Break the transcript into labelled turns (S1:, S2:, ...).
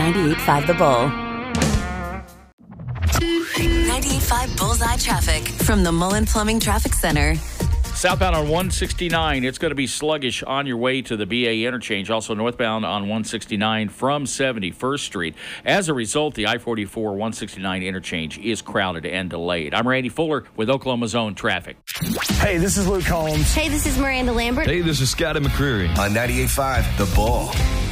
S1: 98.5 The Bull.
S2: 98.5 Bullseye Traffic from the Mullen Plumbing Traffic Center.
S3: Southbound on 169, it's going to be sluggish on your way to the BA interchange. Also northbound on 169 from 71st Street. As a result, the I-44 169 interchange is crowded and delayed. I'm Randy Fuller with Oklahoma Zone Traffic.
S4: Hey, this is Luke Combs.
S5: Hey, this is Miranda Lambert.
S6: Hey, this is Scotty McCreery.
S7: On 98.5 The Bull.